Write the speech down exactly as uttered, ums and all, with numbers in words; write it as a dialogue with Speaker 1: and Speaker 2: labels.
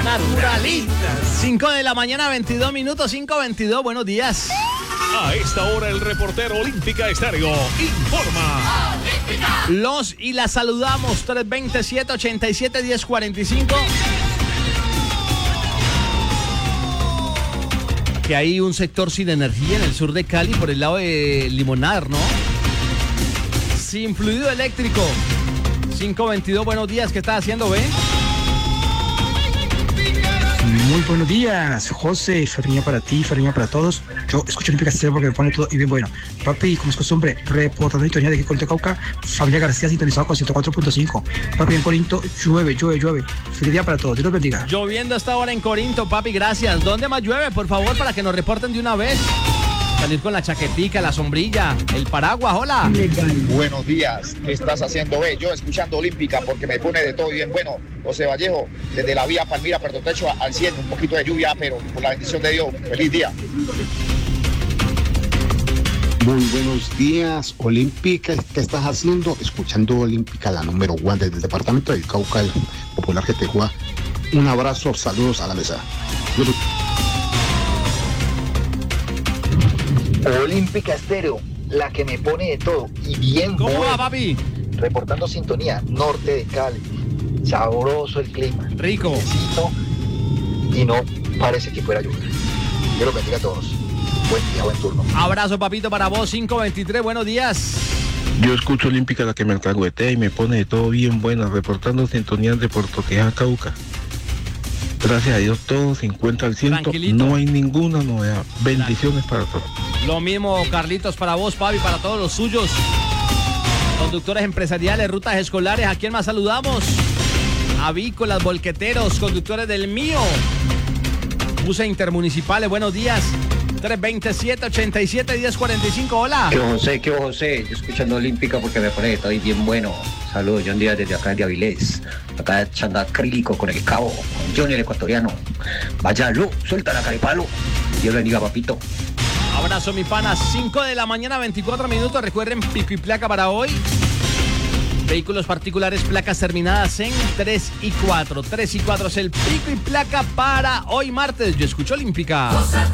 Speaker 1: Naturalistas.
Speaker 2: cinco de la mañana, veintidós minutos, cinco veintidós, buenos días.
Speaker 3: A esta hora el reportero Olímpica Estéreo informa.
Speaker 2: Los y las saludamos, tres veintisiete, ochenta y siete, diez cuarenta y cinco. Que hay un sector sin energía en el sur de Cali, por el lado de Limonar, ¿no? Sin fluido eléctrico. cinco veintidós, buenos días, ¿qué estás haciendo, ve?
Speaker 4: Muy buenos días, José. Feliz para ti, feliz para todos. Yo escucho Olímpica Estéreo porque me pone todo y bien bueno. Papi, como es costumbre, reportando sintonía de aquí Corinto Cauca, Familia García sintonizado con ciento cuatro punto cinco. Papi, en Corinto llueve, llueve, llueve. Feliz día para todos, Dios los bendiga.
Speaker 2: Lloviendo hasta ahora en Corinto, papi, gracias. ¿Dónde más llueve, por favor, para que nos reporten de una vez? Salir con la chaquetica, la sombrilla, el paraguas, hola.
Speaker 5: Buenos días, ¿qué estás haciendo, ve? Yo escuchando Olímpica porque me pone de todo bien bueno. José Vallejo, desde la vía Palmira, Puerto Techo al cien, un poquito de lluvia, pero por la bendición de Dios, feliz día.
Speaker 6: Muy buenos días, Olímpica, ¿qué estás haciendo? Escuchando Olímpica, la número uno desde el departamento del Cauca, el popular Getejúa. Un abrazo, saludos a la mesa.
Speaker 7: Olímpica Estéreo, la que me pone de todo y bien
Speaker 2: ¿Cómo
Speaker 7: bueno.
Speaker 2: va, papi?
Speaker 7: Reportando sintonía, norte de Cali. Sabroso el clima.
Speaker 2: Rico.
Speaker 7: Necesito, y no parece que fuera lluvia. Dios los bendiga a todos. Buen día, buen turno.
Speaker 2: Abrazo, papito, para vos, cinco veintitrés, buenos días.
Speaker 8: Yo escucho Olímpica, la que me alcahuetea y me pone de todo bien buena, reportando sintonías de Puerto Queja, Cauca. Gracias a Dios, todo cincuenta al ciento, no hay ninguna novedad. Bendiciones para todos.
Speaker 2: Lo mismo, Carlitos, para vos, papi, para todos los suyos. Conductores empresariales, rutas escolares, ¿a quién más saludamos? Avícolas, volqueteros, conductores del mío. Buses intermunicipales, buenos días. tres veintisiete, ochenta y siete, diez cuarenta y cinco, hola.
Speaker 9: ¿Qué José? ¿Qué José? Yo escuchando Olímpica porque me pone de todo y bien bueno. Saludos, John Díaz desde acá de Avilés. Acá echando acrílico con el cabo, con Johnny el ecuatoriano. Vaya, Lu, suelta la caripalo. Dios le bendiga, papito.
Speaker 2: Abrazo, mi pana. cinco de la mañana, veinticuatro minutos. Recuerden, pico y placa para hoy. Vehículos particulares, placas terminadas en tres y cuatro. tres y cuatro es el pico y placa para hoy martes. Yo escucho Olímpica.